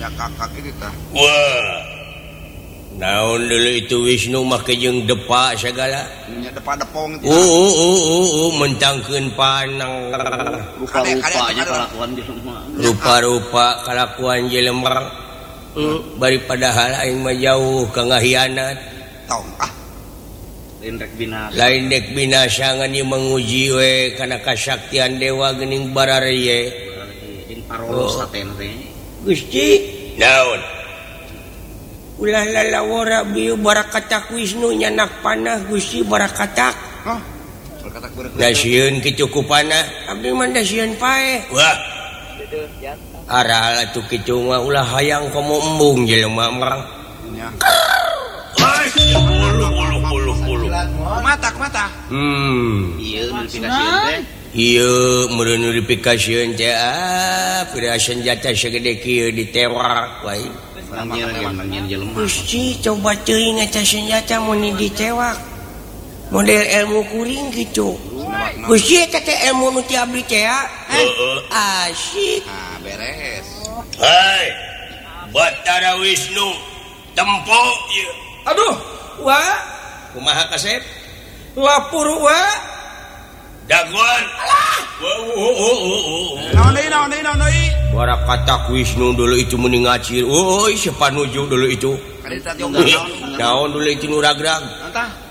kakak ini tah. Wah. Naon dulu itu Wisnu make jeung depa segala. Nya depa depong itu. Mentangkeun panang. Rupa-rupanya kelakuan jelema. Rupa-rupa kelakuan jelema. Bari padahal aing mah jauh ka ngahianat. Tong Lain dek binasa ngan ieu menguji we kana kasaktian dewa geuning barareye. Jeung parosa teh Gusti, naon? Ulah lalawara bieu barakatak Wisnu nyanak panah Gusti barakatak. Hah? Barakatak beureuh. Da sieun kecukupanna, abdi mah da sieun pae. Wah. Arah atuh kitu mah ulah hayang komo embung jelema mah. Nya. Mata. Ieu notifikasieun teh. Ieu meureun notifikasieun teh pira senjata sagede kieu ditewak wae. Manggil jelema. Gusti coba teuing eta senjata mun ditewak. Model ilmu kuring gitu. Gusti eta teh ilmu nu ti abdi teh. Asik. Ah, beres. Hai. Batara Wisnu tempo ieu. Aduh, wa Kumaha kasep? lapur wa Daguan. Naon deui? Barakatak Wisnu dulu itu mending ngacir. Oi, siapa nuju dulu itu? Kadita tiung naon? Naon dulu itu nu ragrag? Entah.